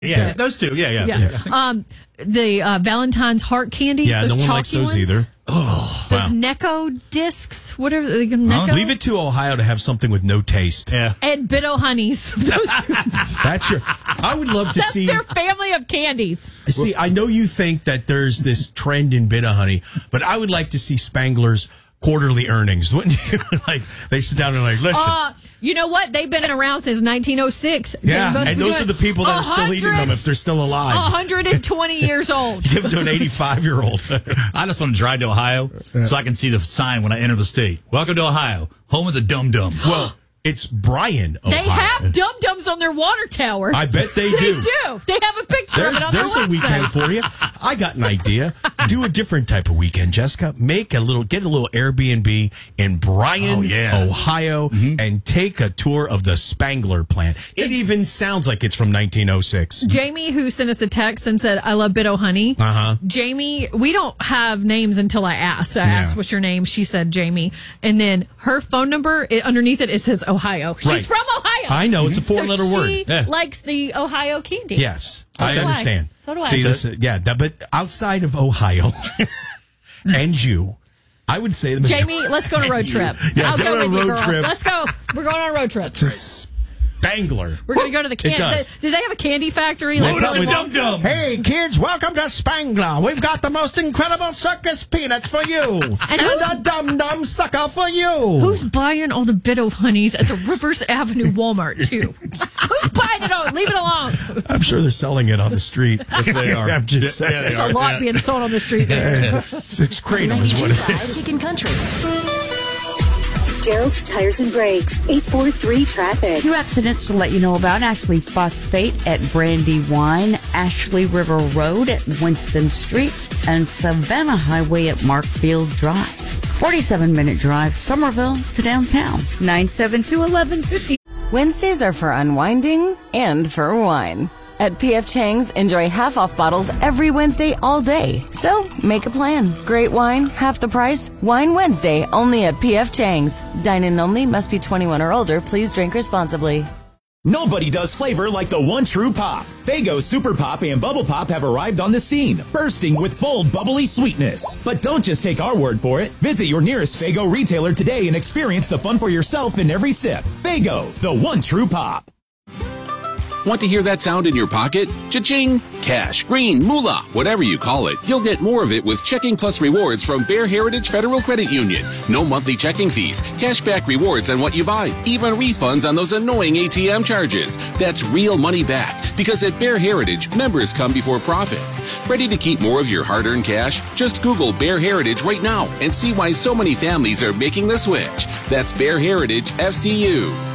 Yeah, those two. Yeah. The Valentine's heart candies. Yeah, those no one likes those ones. either. Oh, Those Necco discs, whatever. Necco? Leave it to Ohio to have something with no taste. Yeah. And Biddo Honeys. I would love to That's see. their family of candies. See, I know you think that there's this trend in Biddo Honey, but I would like to see Spangler's quarterly earnings. Wouldn't you? Like, they sit down and listen. You know what? They've been around since 1906. Yeah, and those are the people that are still eating them if they're still alive. 120 years old. Give them to an 85-year-old. I just want to drive to Ohio so I can see the sign when I enter the state. Welcome to Ohio, home of the dum-dum. Well, it's Bryan, Ohio. They have dum-dums on their water tower. I bet they do. They do. They have a picture of it on their website. There's a weekend for you. I got an idea. Do a different type of weekend, Jessica. Get a little Airbnb in Bryan, Ohio, and take a tour of the Spangler plant. It even sounds like it's from 1906. Jamie, who sent us a text and said, I love Biddo Honey. Jamie, we don't have names until I asked. I asked, what's your name? She said, Jamie. And then her phone number, underneath it says Ohio. She's from Ohio. I know. It's a four-letter word. She likes the Ohio candy. Yes. I understand. So do I. See, but outside of Ohio and you, I would say the majority. Jamie, let's go on a road trip. Yeah, I'll go go on a with you, road girl. trip. Let's go. We're going on a road trip. To Spangler. We're going to go to the candy. Did they have a candy factory? Load up with dum-dums. Hey, kids, welcome to Spangler. We've got the most incredible circus peanuts for you. and a dum-dum sucker for you. Who's buying all the Biddo Honeys at the Rivers Avenue Walmart, too? Who's buying it all? Leave it alone. I'm sure they're selling it on the street. Yes, they are. I'm just saying. Yeah, There's a lot being sold on the street there. It's Kratom is what it is. Gerald's Tires and Brakes, 843 Traffic. Few accidents to let you know about. Ashley Phosphate at Brandywine, Ashley River Road at Winston Street, and Savannah Highway at Markfield Drive. 47-minute drive, Somerville to downtown. 972-1150. Wednesdays are for unwinding and for wine. At P.F. Chang's, enjoy half-off bottles every Wednesday all day. So, make a plan. Great wine, half the price. Wine Wednesday, only at P.F. Chang's. Dine-in only, must be 21 or older. Please drink responsibly. Nobody does flavor like the one true pop. Faygo Super Pop and Bubble Pop have arrived on the scene, bursting with bold, bubbly sweetness. But don't just take our word for it. Visit your nearest Faygo retailer today and experience the fun for yourself in every sip. Faygo, the one true pop. Want to hear that sound in your pocket? Cha-ching! Cash, green, moolah, whatever you call it, you'll get more of it with Checking Plus rewards from Bear Heritage Federal Credit Union. No monthly checking fees, cashback rewards on what you buy, even refunds on those annoying ATM charges. That's real money back, because at Bear Heritage, members come before profit. Ready to keep more of your hard-earned cash? Just Google Bear Heritage right now and see why so many families are making the switch. That's Bear Heritage FCU.